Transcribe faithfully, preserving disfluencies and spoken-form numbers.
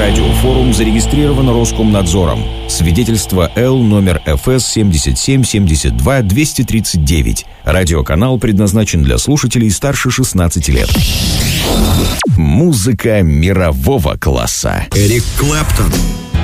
Радиофорум зарегистрирован Роскомнадзором. Свидетельство Л номер эф эс семьдесят семь семьдесят два двести тридцать девять. Радиоканал предназначен для слушателей старше шестнадцати лет. Музыка мирового класса. Эрик Клэптон.